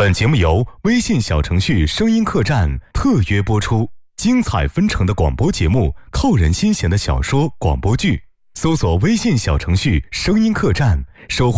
本节目由微信小程序声音客栈特约播出，精彩纷呈的广播节目，扣人心弦的小说广播剧，搜索微信小程序声音客栈，收获